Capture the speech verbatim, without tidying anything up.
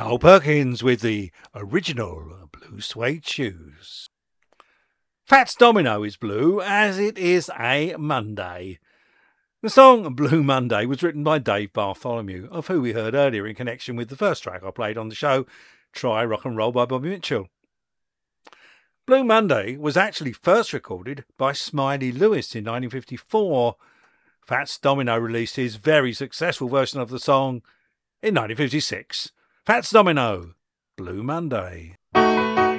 Carl Perkins with the original Blue Suede Shoes. Fats Domino is blue as it is a Monday. The song Blue Monday was written by Dave Bartholomew, of who we heard earlier in connection with the first track I played on the show, Try Rock and Roll by Bobby Mitchell. Blue Monday was actually first recorded by Smiley Lewis in nineteen fifty-four. Fats Domino released his very successful version of the song in nineteen fifty-six. Fats Domino, Blue Monday.